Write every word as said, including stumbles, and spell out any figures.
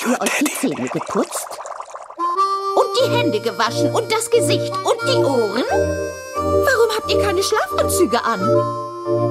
Habt ihr euch die Zähne geputzt? Und die Hände gewaschen und das Gesicht und die Ohren? Warum habt ihr keine Schlafanzüge an?